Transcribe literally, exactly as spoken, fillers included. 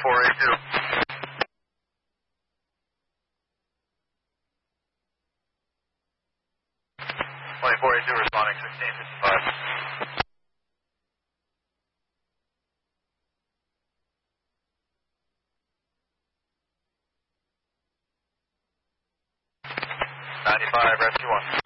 twenty-four eighty-two. twenty-four eighty-two responding sixteen fifty-five. ninety-five, rescue one.